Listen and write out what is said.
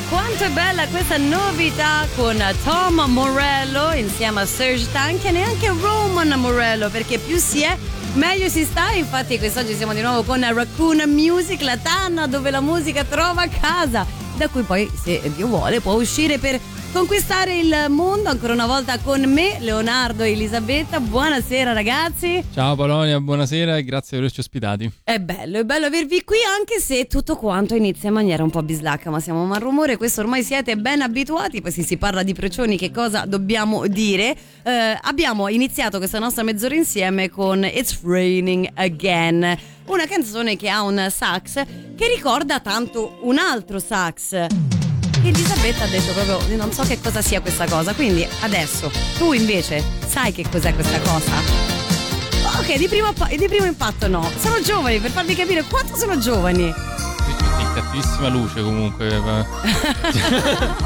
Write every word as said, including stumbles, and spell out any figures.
quanto è bella questa novità con Tom Morello insieme a Serge Tankian e anche Roman Morello, perché più si è meglio si sta. Infatti quest'oggi siamo di nuovo con Raccoon Music, la tana dove la musica trova casa, da cui poi, se Dio vuole, può uscire per conquistare il mondo. Ancora una volta con me Leonardo e Elisabetta. Buonasera ragazzi. Ciao Polonia, buonasera e grazie per averci ospitati. È bello, è bello avervi qui, anche se tutto quanto inizia in maniera un po' bislacca, ma siamo a malrumore, questo ormai siete ben abituati. Poi se si parla di procioni, che cosa dobbiamo dire? Eh, abbiamo iniziato questa nostra mezz'ora insieme con It's Raining Again, una canzone che ha un sax che ricorda tanto un altro sax. Elisabetta ha detto proprio non so che cosa sia questa cosa, quindi adesso tu invece sai che cos'è questa cosa? Ok, di primo, di primo impatto no, sono giovani, per farvi capire quanto sono giovani. Qui c'è cattivissima luce comunque.